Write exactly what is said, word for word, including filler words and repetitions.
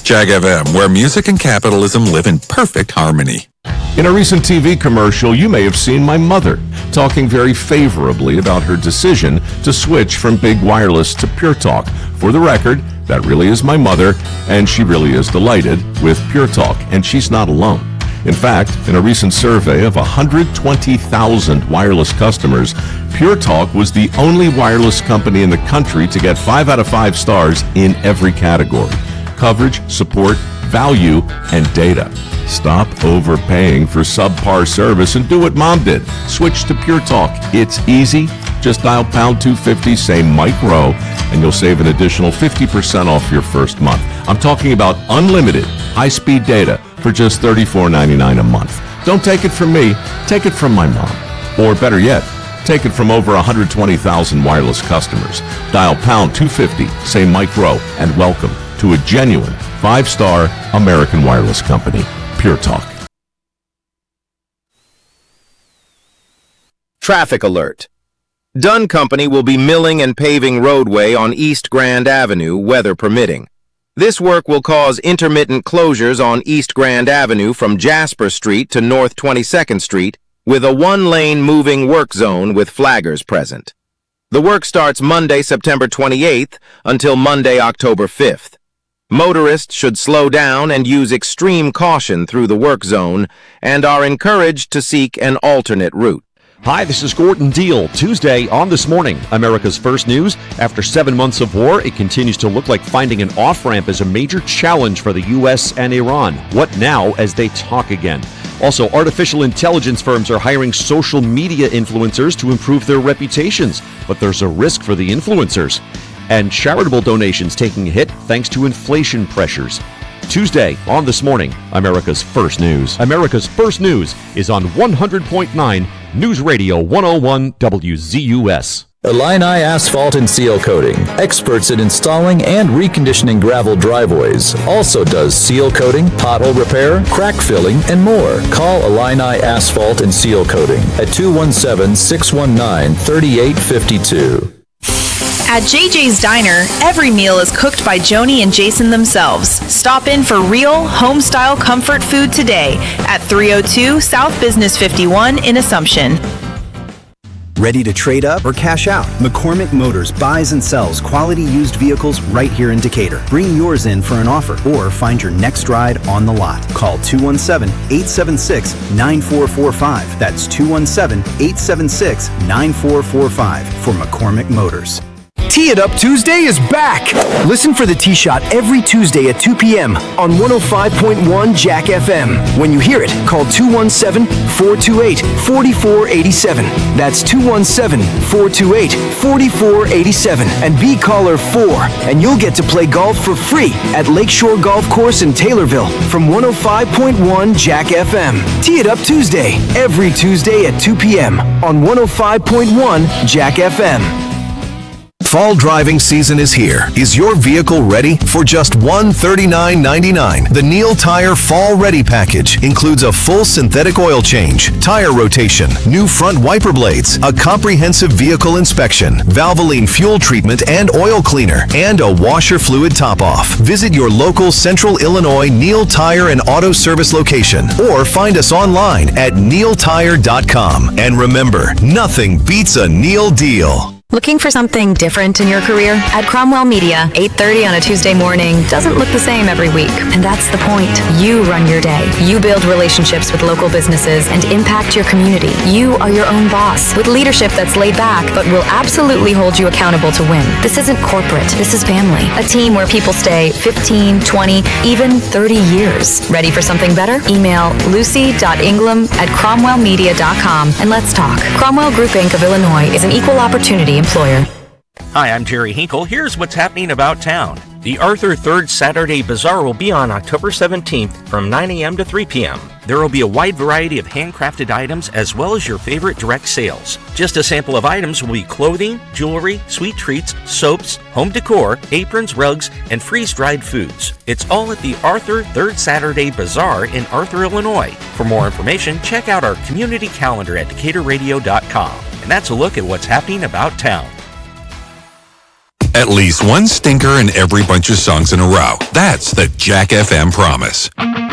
Jag F M, where music and capitalism live in perfect harmony. In a recent T V commercial, you may have seen my mother talking very favorably about her decision to switch from big wireless to Pure Talk. For the record, that really is my mother, and she really is delighted with Pure Talk, and she's not alone. In fact, in a recent survey of one hundred twenty thousand wireless customers, Pure Talk was the only wireless company in the country to get five out of five stars in every category: coverage, support, value, and data. Stop overpaying for subpar service and do what Mom did. Switch to Pure Talk. It's easy. Just dial pound two fifty, say Mike Rowe, and you'll save an additional fifty percent off your first month. I'm talking about unlimited high-speed data for just thirty-four ninety-nine a month. Don't take it from me. Take it from my mom. Or better yet, take it from over one hundred twenty thousand wireless customers. Dial pound two fifty, say Mike Rowe, and welcome to a genuine five-star American wireless company, Pure Talk. Traffic alert. Dunn Company will be milling and paving roadway on East Grand Avenue, weather permitting. This work will cause intermittent closures on East Grand Avenue from Jasper Street to North twenty-second Street, with a one-lane moving work zone with flaggers present. The work starts Monday, September twenty-eighth until Monday, October fifth. Motorists should slow down and use extreme caution through the work zone and are encouraged to seek an alternate route. Hi, this is Gordon Deal. Tuesday on This Morning, America's First News. After seven months of war, it continues to look like finding an off-ramp is a major challenge for the U S and Iran. What now as they talk again? Also, artificial intelligence firms are hiring social media influencers to improve their reputations, but there's a risk for the influencers. And charitable donations taking a hit thanks to inflation pressures. Tuesday on This Morning, America's First News. America's First News is on one hundred point nine News Radio one oh one W Z U S. Illini Asphalt and Seal Coating, experts in installing and reconditioning gravel driveways. Also does seal coating, pothole repair, crack filling, and more. Call Illini Asphalt and Seal Coating at two one seven, six one nine, three eight five two. At J J's Diner, every meal is cooked by Joni and Jason themselves. Stop in for real, home-style comfort food today at three oh two South Business fifty-one in Assumption. Ready to trade up or cash out? McCormick Motors buys and sells quality used vehicles right here in Decatur. Bring yours in for an offer or find your next ride on the lot. Call two one seven, eight seven six, nine four four five. That's two one seven, eight seven six, nine four four five for McCormick Motors. Tee It Up Tuesday is back! Listen for the Tee Shot every Tuesday at two p.m. on one oh five point one Jack F M. When you hear it, call two one seven, four two eight, four four eight seven. That's two one seven, four two eight, four four eight seven. And be caller four, and you'll get to play golf for free at Lakeshore Golf Course in Taylorville from one oh five point one Jack F M. Tee It Up Tuesday, every Tuesday at two p.m. on one oh five point one Jack F M. Fall driving season is here. Is your vehicle ready? For just one hundred thirty-nine ninety-nine, the Neil Tire Fall Ready Package includes a full synthetic oil change, tire rotation, new front wiper blades, a comprehensive vehicle inspection, Valvoline fuel treatment and oil cleaner, and a washer fluid top-off. Visit your local Central Illinois Neil Tire and Auto Service location or find us online at neil tire dot com. And remember, nothing beats a Neil deal. Looking for something different in your career? At Cromwell Media, eight thirty on a Tuesday morning doesn't look the same every week. And that's the point. You run your day. You build relationships with local businesses and impact your community. You are your own boss with leadership that's laid back but will absolutely hold you accountable to win. This isn't corporate. This is family. A team where people stay fifteen, twenty, even thirty years. Ready for something better? Email lucy dot ingram at cromwell media dot com and let's talk. Cromwell Group Incorporated of Illinois is an equal opportunity employer. Hi, I'm Jerry Hinkle. Here's what's happening about town. The Arthur Third Saturday Bazaar will be on October seventeenth from nine a.m. to three p.m. There will be a wide variety of handcrafted items as well as your favorite direct sales. Just a sample of items will be clothing, jewelry, sweet treats, soaps, home decor, aprons, rugs, and freeze-dried foods. It's all at the Arthur Third Saturday Bazaar in Arthur, Illinois. For more information, check out our community calendar at decatur radio dot com. And that's a look at what's happening about town. At least one stinker in every bunch of songs in a row. That's the Jack F M promise.